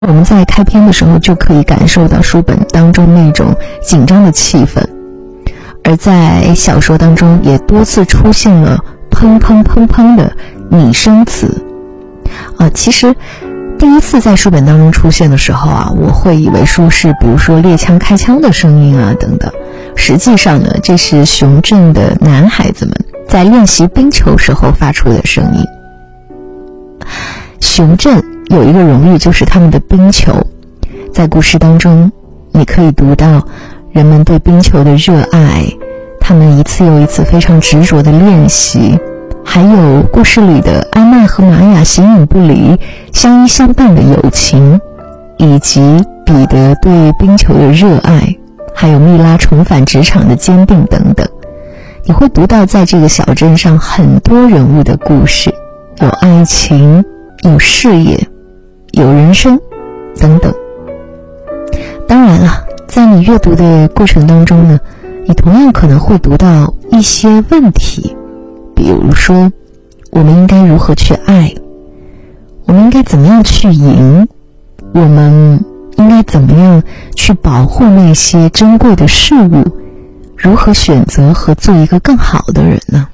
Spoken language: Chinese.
我们在开篇的时候就可以感受到书本当中那种紧张的气氛，而在小说当中也多次出现了砰砰砰砰的拟声词。其实第一次在书本当中出现的时候我会以为说是比如说猎枪开枪的声音等等，实际上呢，这是熊镇的男孩子们在练习冰球时候发出的声音。熊镇有一个荣誉，就是他们的冰球。在故事当中，你可以读到人们对冰球的热爱，他们一次又一次非常执着的练习，还有故事里的安娜和玛雅形影不离、相依相伴的友情，以及彼得对冰球的热爱，还有蜜拉重返职场的坚定等等。你会读到在这个小镇上很多人物的故事，有爱情，有事业，有人生等等。当然了，在你阅读的过程当中呢，你同样可能会读到一些问题，比如说我们应该如何去爱，我们应该怎么样去赢，我们应该怎么样去保护那些珍贵的事物，如何选择和做一个更好的人呢？